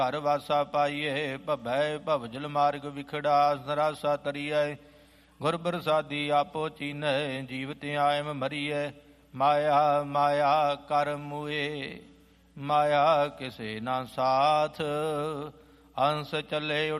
ਘਰ ਵਾਸਾ ਪਾਈਏ, ਭਵੈ ਭਵਜਲ ਮਾਰਗ ਵਿਖੜਾ, ਨਰਾਸਾ ਤਰੀਐ। ਗੁਰ ਪ੍ਰਸਾਦੀ ਆਪੋ ਚੀਨੈ, ਜੀਵਤ ਆਇਮ ਮਰੀਐ। ਮਾਇਆ ਮਾਇਆ ਕਰ ਮੁਏ, ਮਾਇਆ ਕਿਸੇ ਨਾ ਸਾਥ। ਅੰਸ ਚੱਲੇ